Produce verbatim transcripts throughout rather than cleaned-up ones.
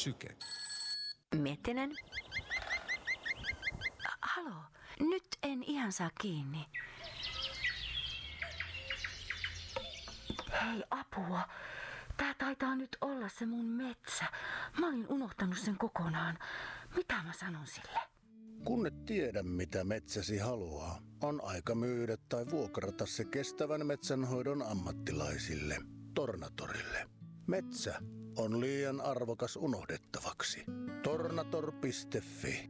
Syke. Miettinen. Halo, nyt en ihan saa kiinni. Hei, apua. Tää taitaa nyt olla se mun metsä. Mä olin unohtanut sen kokonaan. Mitä mä sanon sille? Kun et tiedä, mitä metsäsi haluaa, on aika myydä tai vuokrata se kestävän metsänhoidon ammattilaisille, Tornatorille. Metsä on liian arvokas unohdettavaksi. Tornator piste fi.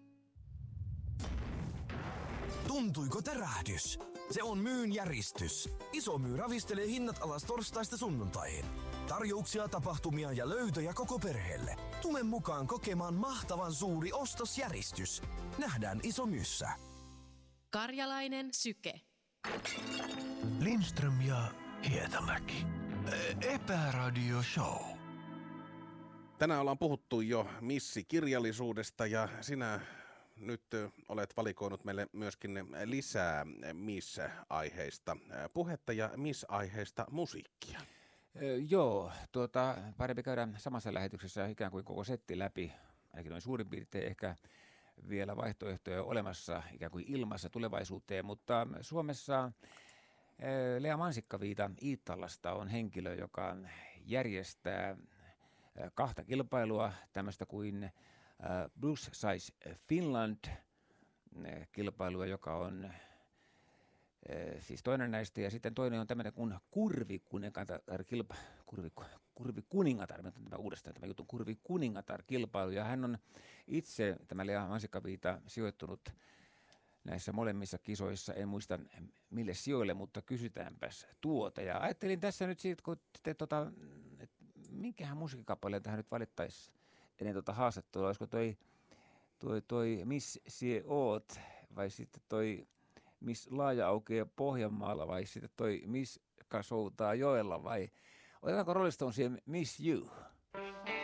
Tuntuiko tärähdys? Se on myyn järistys. Iso myy ravistelee hinnat alas torstaista sunnuntaihin. Tarjouksia, tapahtumia ja löytöjä koko perheelle. Tule mukaan kokemaan mahtavan suuri ostosjäristys. Nähdään Iso Myyssä. Karjalainen Syke. Lindström ja Hietamäki. Epäradio Show. Tänään ollaan puhuttu jo missikirjallisuudesta ja sinä nyt olet valikoinut meille myöskin lisää miss-aiheista puhetta ja miss-aiheista musiikkia. Joo, tuota, parempi käydä samassa lähetyksessä ikään kuin koko setti läpi, ainakin noin suurin piirtein ehkä vielä vaihtoehtoja olemassa ikään kuin ilmassa tulevaisuuteen, mutta Suomessa Lea Mansikkaviita Iittolasta on henkilö, joka järjestää kahta kilpailua, tämmöistä kuin Blues Size Finland-kilpailua, joka on siis toinen näistä, ja sitten toinen on tämmöinen kuin Kurvikuningatar kilpa, kurvi, kurvikuningatar, mä tämä uudestaan tämä juttu, Kurvikuningatar kilpailu, ja hän on itse, tämä Lea Mansikkaviita, sijoittunut näissä molemmissa kisoissa, en muista mille sijoille, mutta kysytäänpäs tuota. Ja ajattelin tässä nyt siitä, kun te tota, minkähän musiikkikappaleen tähän nyt valittaisi ennen tuota haastattelua, olisiko toi, toi, toi Miss Sie Oot, vai sitten toi Miss Laaja aukeaa Pohjanmaalla, vai sitten toi Miss Kasoutaa joella, vai otetaanko Rolling Stonesien Miss You?